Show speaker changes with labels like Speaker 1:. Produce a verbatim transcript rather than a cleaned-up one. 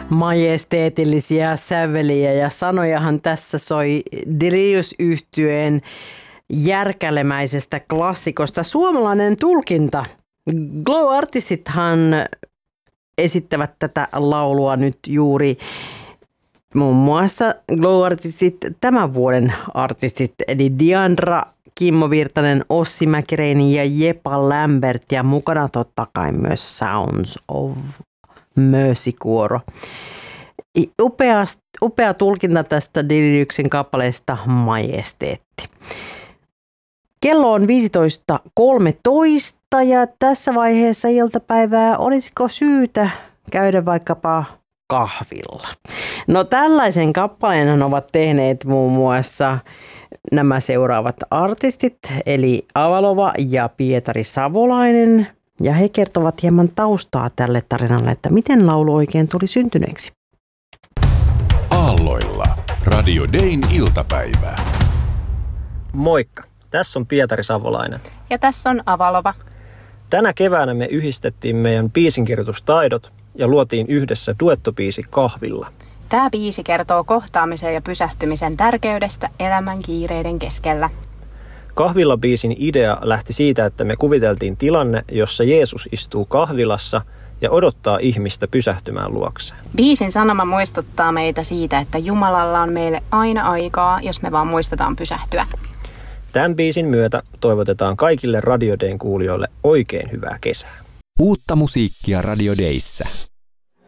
Speaker 1: Majesteetillisia säveliä ja sanojahan tässä soi Delirious-yhtyeen järkälemäisestä klassikosta. Suomalainen tulkinta. Glow-artistithan esittävät tätä laulua nyt juuri. Muun muassa Glow-artistit, tämän vuoden artistit, eli Diandra, Kimmo Virtanen, Ossi Mäkireini ja Jepa Lambert ja mukana totta kai myös Sounds of Mercy-kuoro. Upea, upea tulkinta tästä Deliriuksen kappaleesta Majesteetti. Kello on viisitoista kolmetoista ja tässä vaiheessa iltapäivää olisiko syytä käydä vaikkapa kahvilla? No tällaisen kappaleen ovat tehneet muun muassa nämä seuraavat artistit, eli Avalova ja Pietari Savolainen. Ja he kertovat hieman taustaa tälle tarinalle, että miten laulu oikein tuli syntyneeksi.
Speaker 2: Aalloilla. Radio Dayn iltapäivää.
Speaker 3: Moikka, tässä on Pietari Savolainen.
Speaker 4: Ja tässä on Avalova.
Speaker 3: Tänä keväänä me yhdistettiin meidän biisinkirjoitustaidot ja luotiin yhdessä duettobiisi Kahvilla.
Speaker 4: Tämä biisi kertoo kohtaamisen ja pysähtymisen tärkeydestä elämän kiireiden keskellä.
Speaker 3: Kahvila-biisin idea lähti siitä, että me kuviteltiin tilanne, jossa Jeesus istuu kahvilassa ja odottaa ihmistä pysähtymään luokseen.
Speaker 4: Biisin sanoma muistuttaa meitä siitä, että Jumalalla on meille aina aikaa, jos me vaan muistetaan pysähtyä.
Speaker 3: Tämän biisin myötä toivotetaan kaikille Radio Dayn kuulijoille oikein hyvää kesää.
Speaker 2: Uutta musiikkia Radio Dayssä.